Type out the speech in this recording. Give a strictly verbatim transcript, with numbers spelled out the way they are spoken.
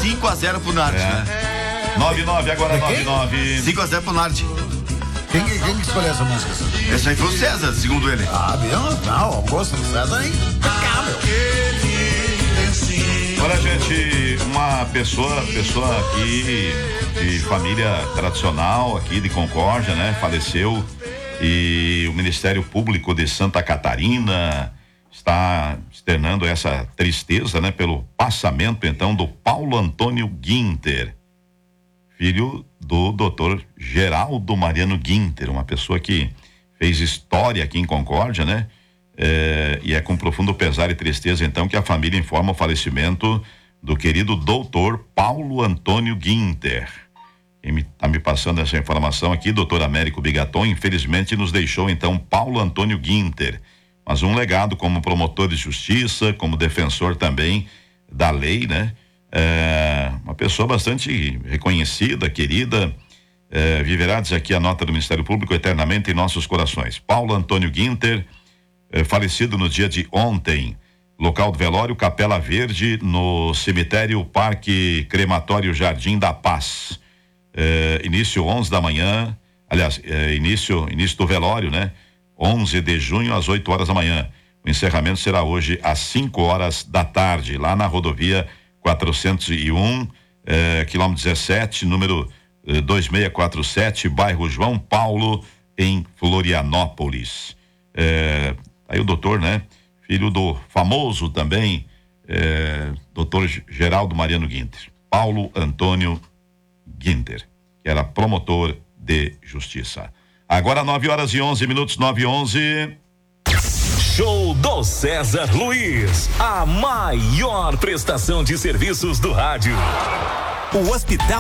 cinco a zero pro Nard, é. né? nove nove agora, nove nove. cinco a zero pro Nard. Quem, quem que escolheu essa música? Esse aí foi o César, segundo ele. Ah, viu? Não, o gosto do César é impecável. Olha, gente, uma pessoa, pessoa aqui de família tradicional aqui de Concórdia, né? Faleceu e o Ministério Público de Santa Catarina está externando essa tristeza, né? Pelo passamento, então, do Paulo Antônio Guinter, filho do doutor Geraldo Mariano Guinter, uma pessoa que fez história aqui em Concórdia, né? É, e é com profundo pesar e tristeza, então, que a família informa o falecimento do querido doutor Paulo Antônio Guinter. Quem me, tá me passando essa informação aqui, doutor Américo Bigaton, infelizmente nos deixou, então, Paulo Antônio Guinter, mas um legado como promotor de justiça, como defensor também da lei, né? É, uma pessoa bastante reconhecida, querida, é, viverá, diz aqui a nota do Ministério Público, eternamente em nossos corações. Paulo Antônio Guinter, é, falecido no dia de ontem, local do velório, Capela Verde, no cemitério Parque Crematório Jardim da Paz. É, início onze da manhã, aliás, é, início, início do velório, né? onze de junho às oito horas da manhã. O encerramento será hoje às cinco horas da tarde, lá na rodovia quatrocentos e um, eh, quilômetro dezessete, número eh, dois seis quatro sete, bairro João Paulo, em Florianópolis. Eh, aí o doutor, né? Filho do famoso também, eh, doutor Geraldo Mariano Guinter, Paulo Antônio Guinter, que era promotor de justiça. Agora nove horas e onze minutos, nove e onze. Show do César Luiz, a maior prestação de serviços do rádio. O Hospital